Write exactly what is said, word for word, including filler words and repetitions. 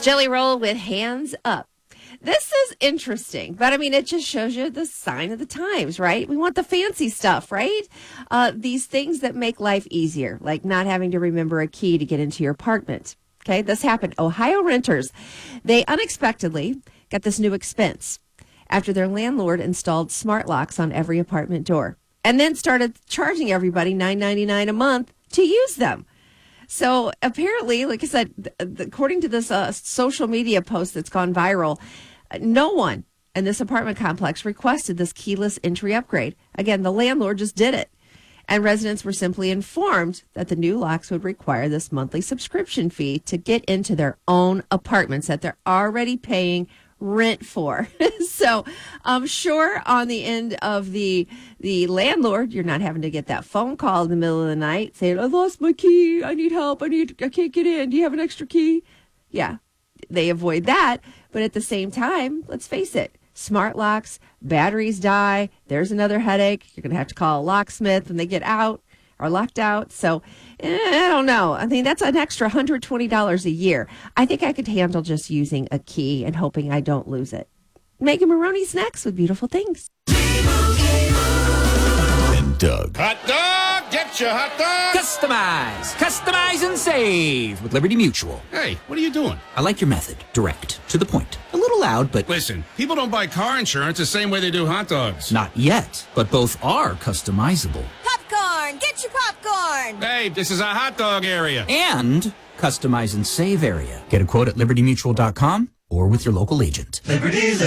Jelly Roll with Hands Up. This is interesting, but I mean, it just shows you the sign of the times, right? We want the fancy stuff, right? Uh, these things that make life easier, like not having to remember a key to get into your apartment. Okay, this happened. Ohio renters, they unexpectedly got this new expense after their landlord installed smart locks on every apartment door and then started charging everybody nine ninety-nine a month to use them. So apparently, like I said, th- according to this uh, social media post that's gone viral, no one in this apartment complex requested this keyless entry upgrade. Again, the landlord just did it. And residents were simply informed that the new locks would require this monthly subscription fee to get into their own apartments that they're already paying rent for. So I'm sure on the end of the the landlord, you're not having to get that phone call in the middle of the night saying, I lost my key. I need help. I need, I can't get in. Do you have an extra key? Yeah, they avoid that. But at the same time, let's face it, smart locks, batteries die. There's another headache. You're going to have to call a locksmith when they get out or locked out. So eh, I don't know. I mean, that's an extra one hundred twenty dollars a year. I think I could handle just using a key and hoping I don't lose it. Megan Maroney's next with Beautiful Things. And Doug. Hot dog! Get your hot dog! Customize, customize and save with Liberty Mutual. Hey, what are you doing? I like your method. Direct, to the point. A little loud, but... Listen, people don't buy car insurance the same way they do hot dogs. Not yet, but both are customizable. Popcorn! Get your popcorn! Hey, this is a hot dog area. And customize and save area. Get a quote at liberty mutual dot com or with your local agent. Liberty's